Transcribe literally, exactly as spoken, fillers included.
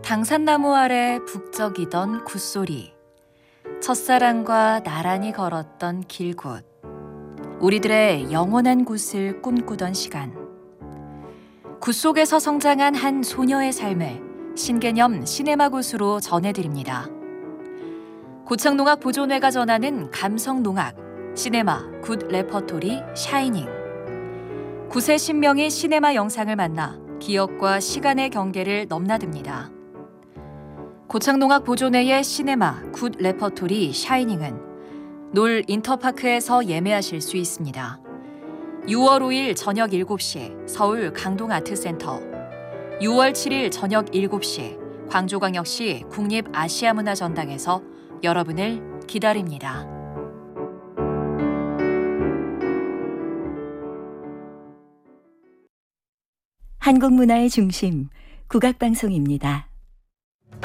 당산나무 아래 북적이던 굿소리, 첫사랑과 나란히 걸었던 길곳, 우리들의 영원한 곳을 꿈꾸던 시간. 굿 속에서 성장한 한 소녀의 삶을 신개념 시네마굿으로 전해드립니다. 고창농악보존회가 전하는 감성농악, 시네마 굿 레퍼토리 샤이닝. 굿의 신명이 시네마 영상을 만나 기억과 시간의 경계를 넘나듭니다. 고창농악보존회의 시네마 굿 레퍼토리 샤이닝은 놀 인터파크에서 예매하실 수 있습니다. 유월 오일 저녁 일곱 시 서울 강동아트센터, 유월 칠일 저녁 일곱 시 광주광역시 국립아시아문화전당에서 여러분을 기다립니다. 한국문화의 중심, 국악방송입니다.